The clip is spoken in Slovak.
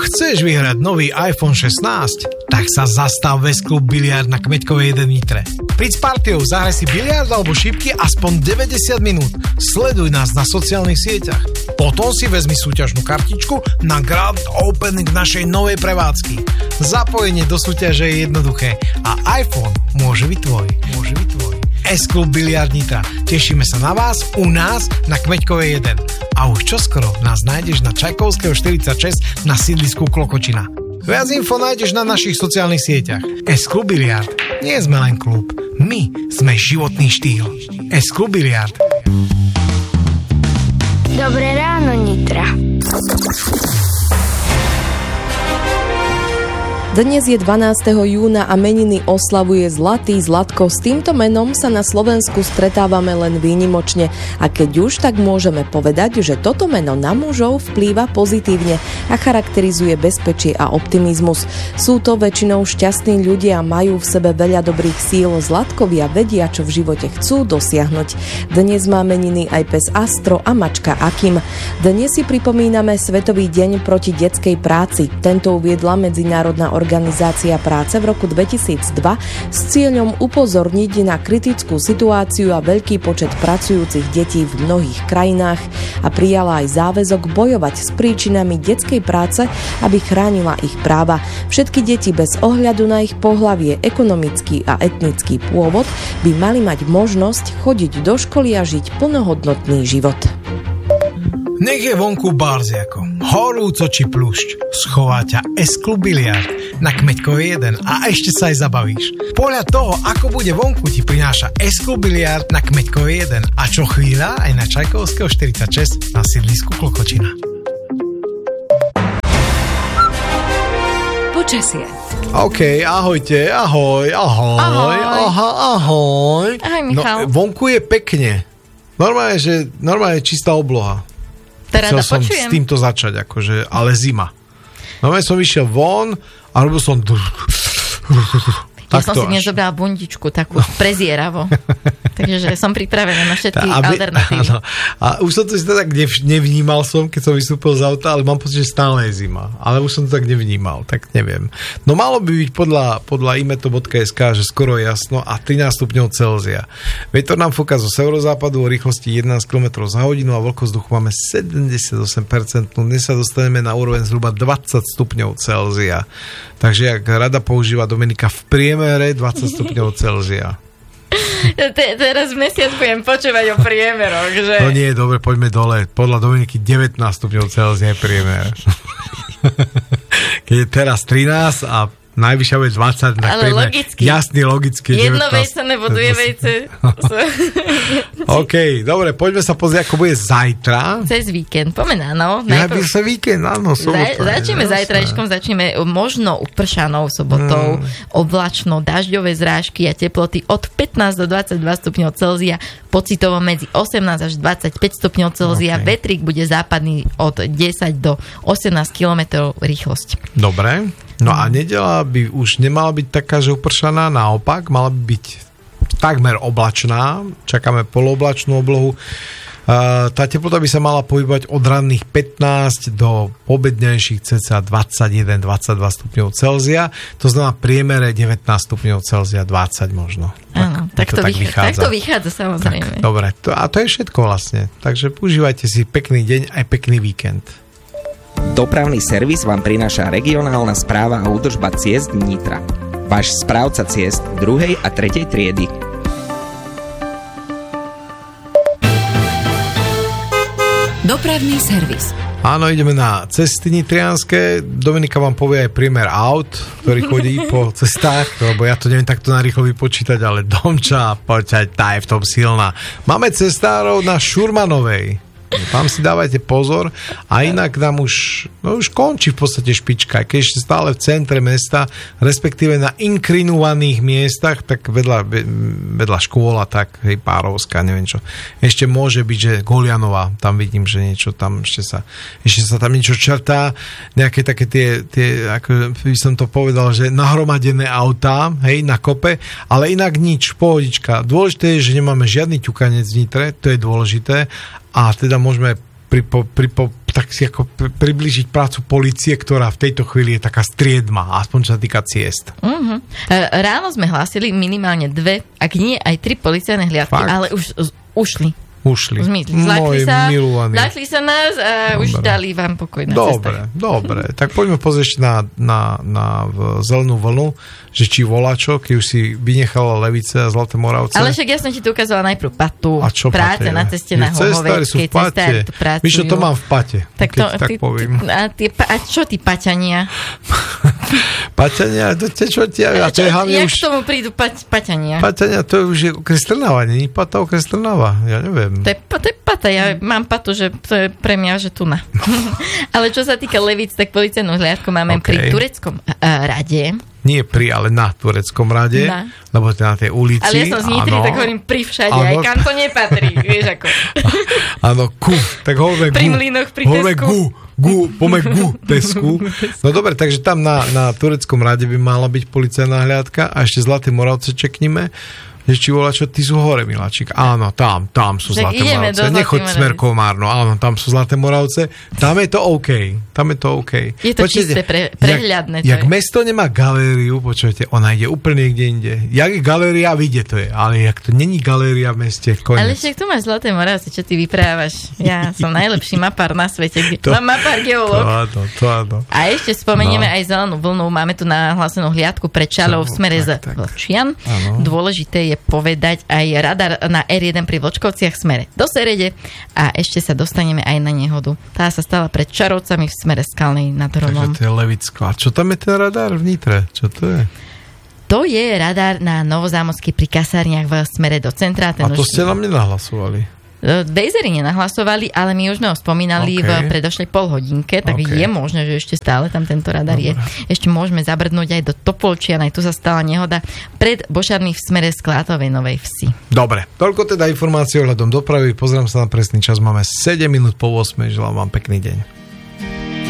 Chceš vyhrať nový iPhone 16? Tak sa zastav v S-Klub Biliard na Kmeďkovej 1 Nitre. Príď s partiou, zahraj si biliard alebo šipky aspoň 90 minút. Sleduj nás na sociálnych sieťach. Potom si vezmi súťažnú kartičku na Grand Opening našej novej prevádzky. Zapojenie do súťaže je jednoduché a iPhone môže byť tvoj. S-Klub Biliard Nitra. Tešíme sa na vás u nás na Kmeďkovej 1. A už čoskoro nás nájdeš na Čajkovského 46 na sídlisku Klokočina. Viac info nájdeš na našich sociálnych sieťach. S-Klub Biliard. Nie sme len klub. My sme životný štýl. S-Klub Biliard. Dobré ráno, Nitra. Dnes je 12. júna a meniny oslavuje Zlatý Zlatko. S týmto menom sa na Slovensku stretávame len výnimočne. A keď už, tak môžeme povedať, že toto meno na mužov vplýva pozitívne a charakterizuje bezpečie a optimizmus. Sú to väčšinou šťastní ľudia a majú v sebe veľa dobrých síl. Zlatkovia vedia, čo v živote chcú dosiahnuť. Dnes má meniny aj pes Astro a mačka Akim. Dnes si pripomíname Svetový deň proti detskej práci. Tento uviedla Medzinárodná organizácia práce v roku 2002 s cieľom upozorniť na kritickú situáciu a veľký počet pracujúcich detí v mnohých krajinách a prijala aj záväzok bojovať s príčinami detskej práce, aby chránila ich práva. Všetky deti bez ohľadu na ich pohlavie, ekonomický a etnický pôvod by mali mať možnosť chodiť do školy a žiť plnohodnotný život. Nech je vonku barziako, horúco či pľúšť, schová ťa S-Klub Biliard na Kmeďkovej 1 a ešte sa aj zabavíš. Podľa toho, ako bude vonku, ti prináša S-Klub Biliard na Kmeďkovej 1 a čo chvíľa aj na Čajkovského 46 na sídlisku Klokočina. Počasie. OK, ahojte, ahoj. Ahoj, Michal. No, vonku je pekne. Normálne čistá obloha. Chcel som počujem. S týmto začať, akože, ale zima. Normálne som vyšiel von a robil som... Ja som si dnes zobrala bundičku, takú prezieravo. Takže som pripravená na všetky alternatívy. Áno. A už som to si tak nevnímal keď som vystúpil z auta, ale mám pocit, že stále je zima. Ale už som to tak nevnímal, tak neviem. No malo by byť podľa imeto.sk, že skoro je jasno a 13 stupňov Celzia. Vietor nám fúka zo severozápadu o rýchlosti 11 km za hodinu a vlhkosť vzduchu máme 78%. Dnes sa dostaneme na úroveň zhruba 20 stupňov Celzia. Takže jak rada používa Dominika, v priemere 20 stupňov Celzia. Teraz mesiac budem počúvať o priemeroch, že... No nie, dobre, poďme dole. Podľa Dominiky 19 stupňov Celzia je priemer. Keď je teraz 13 a najvyššia bude 20, tak priemer. Jasný, logicky. Jednovejcené vo dve vejce. OK, dobre, poďme sa pozrieť, ako bude zajtra. Cez víkend, pomenáno. Ja by sa víkend, áno, sobota. Začneme zajtrajškom, začneme možno upršanou sobotou, oblačno, dažďové zrážky a teploty od 15 do 22 stupňov Celzia, pocitovo medzi 18 až 25 stupňov Celzia. Okay. Vetrík bude západný od 10 do 18 km rýchlosť. Dobre. No a nedeľa by už nemala byť taká, že upršaná, naopak, mala by byť takmer oblačná, čakáme polooblačnú oblohu. Tá teplota by sa mala pohybovať od ranných 15 do obednejších cca 21-22 stupňov Celzia, to znamená priemere 19 stupňov Celzia, 20 možno. Áno, tak to vychádza samozrejme. Tak, dobre, a to je všetko vlastne, takže užívajte si pekný deň aj pekný víkend. Dopravný servis vám prináša regionálna správa a údržba ciest Nitra. Váš správca ciest 2. a 3. triedy. Dopravný servis. Áno, ideme na cesty nitrianske. Dominika vám povie aj priemer aut, ktorý chodí po cestách, lebo ja to neviem takto narýchlo vypočítať, ale Domča, poďte, tá je v tom silná. Máme cestárov na Šurmanovej. Tam si dávajte pozor a inak nám už končí v podstate špička. Keď ešte stále v centre mesta, respektíve na inklinovaných miestach, tak vedľa škôla, tak hej, Párovská, neviem čo. Ešte môže byť, že Golianová, tam vidím, že niečo tam ešte sa tam niečo črtá, nejaké také tie, ako by som to povedal, že nahromadené autá, hej, na kope, ale inak nič, pohodička. Dôležité je, že nemáme žiadny ťukanec v Nitre, to je dôležité. A teda môžeme tak si ako priblížiť prácu polície, ktorá v tejto chvíli je taká striedma, aspoň čo sa týka ciest. Uh-huh. Ráno sme hlásili minimálne 2, ak nie aj 3 policajné hliadky, ale už ušli. Zlakli sa nás a už dali vám pokoj na cestách. Dobre. Tak poďme pozrieť na zelenú vlnu, že či voláčo, keď už si vynechala Levice a Zlaté Moravce. Ale však ja som ti tu ukázala najprv Patu. A čo práce na ceste na Hohoveckej. Cestári tu pracujú. Myšo, to mám v Pate. Tak poviem. A čo tí Paťania? Paťania? To je hlavne už... Jak k tomu prídu Paťania? Paťania, to už je okres Trnava, nie? Pata okres Trnava, ja neviem. To je Pata, ja mám Patu, že to je pre mňa, že tu na. Ale čo sa týka Levíc, tak policajnú hliadku máme pri tureckom rade. Nie ale na tureckom rade, lebo to na tej ulici. Ale ja som z Nitry, tak hovorím pri všade, aj kam to nepatrí, vieš ako. Áno, tak hovoríme pri mlynoch, pri Tesku. Tesku. No dobre, takže tam na tureckom rade by mala byť policajná hliadka a ešte Zlaté Moravce čeknime. Či volá, čo ty sú hore, Miláčik. Áno, tam sú Zlaté Moravce. Nechoď smer Komárno. Áno, tam sú Zlaté Moravce. Tam je to OK. Je to čisté, prehľadné. Jak mesto nemá galériu, počujete, ona ide úplne niekde inde. Jak je galéria, vidie to je. Ale jak to není galéria v meste, konec. Ale však tu máš Zlaté Moravce, čo ty vyprávaš. Ja som najlepší mapár na svete. Mám mapár geológ. To áno. A ešte spomenieme aj zelenú vlnu. Máme tu nahlásenú hliadku pre Čalov v smere z Vlčian. Dôležité je povedať aj radar na R1 pri Vlčkovciach v smere do Serede a ešte sa dostaneme aj na nehodu. Tá sa stala pred Čarovcami v smere Skalnej nad Hronom. Takže to je Levicko. A čo tam je ten radar v Nitre? Čo to je? To je radar na Novozámocký pri kasárniach v smere do centra. A to ste nám nenahlasovali? Dejzery nenahlasovali, ale my už sme ho spomínali v predošlej polhodinke, tak je možné, že ešte stále tam tento radar je. Ešte môžeme zabrdnúť aj do Topolčian, aj tu sa stala nehoda pred Bošarmi v smere Sklátovej Novej Vsi. Dobre, toľko teda informácií ohľadom dopravy. Pozriem sa na presný čas, máme 7 minút po 8, želám vám pekný deň.